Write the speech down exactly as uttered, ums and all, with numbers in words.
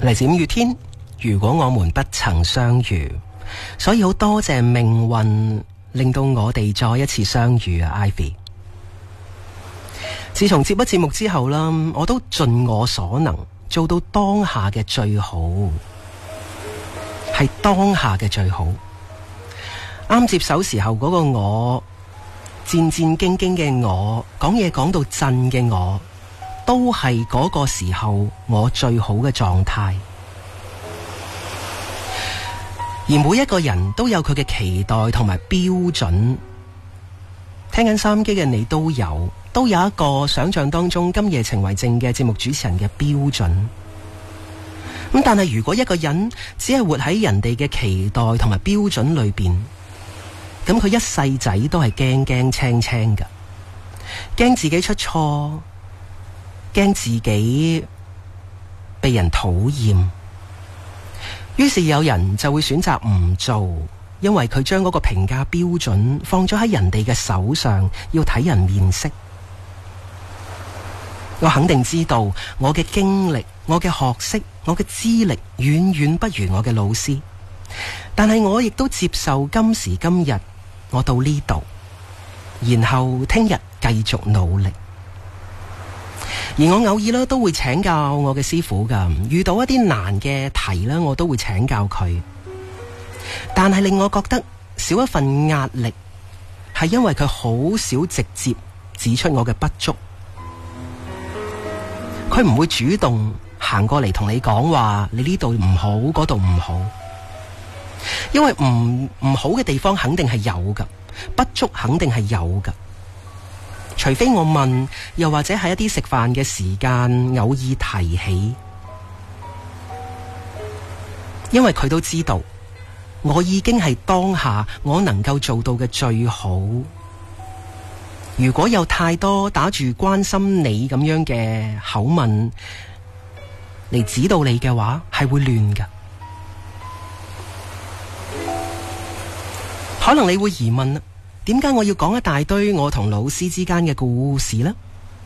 嚟自五月天，如果我們不曾相遇，所以好多謝命運令到我哋再一次相遇啊 Ivy。 自從接咗節目之後啦，我都盡我所能做到當下嘅最好，係當下嘅最好。啱接手時候嗰個我，戰戰兢兢嘅我，講嘢講到震嘅我，都係嗰個時候我最好嘅狀態。而每一個人都有佢嘅期待同埋標準，聽緊收音機嘅你都有，都有一個想象當中今夜情為證嘅節目主持人嘅標準。咁但係如果一個人只係活喺人哋嘅期待同埋標準裏邊，咁佢一世仔都係驚驚青青㗎，驚自己出錯，驚自己被人討厭。於是有人就會選擇唔做，因為佢將嗰個評價標準放咗喺人哋嘅手上，要睇人面色。我肯定知道我嘅經歷、我嘅學識、我嘅資歷遠遠不如我嘅老師，但係我亦都接受今時今日我到呢度，然後聽日繼續努力。而我偶爾咧都會請教我嘅師傅噶，遇到一啲難嘅題咧，我都會請教佢。但係令我覺得少一份壓力，係因為佢好少直接指出我嘅不足。佢唔會主動行過嚟同你講話，你呢度唔好，嗰度唔好。因為唔唔好嘅地方肯定係有噶，不足肯定係有噶。除非我問，又或者係一啲食飯嘅時間偶爾提起，因為佢都知道我已經係當下我能夠做到嘅最好。如果有太多打住關心你咁樣嘅口吻嚟指導你嘅話，係會亂㗎。可能你會疑問，點解我要講一大堆我同老師之間嘅故事呢？